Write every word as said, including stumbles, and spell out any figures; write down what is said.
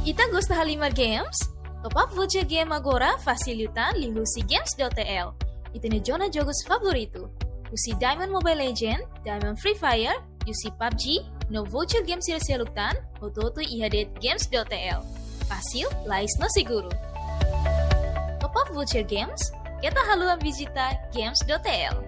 Ita gosta Halimar Games? Top up voucher game agora facilitan lihusi games.tl. Ita ne jona jogos favorito. Usi Diamond Mobile Legend, Diamond Free Fire, usi P U B G, no voucher game sila-siluktan, ototo ihadet games.tl. Fácil, lais no seguro. Top up voucher games, kita haluan visita games.tl.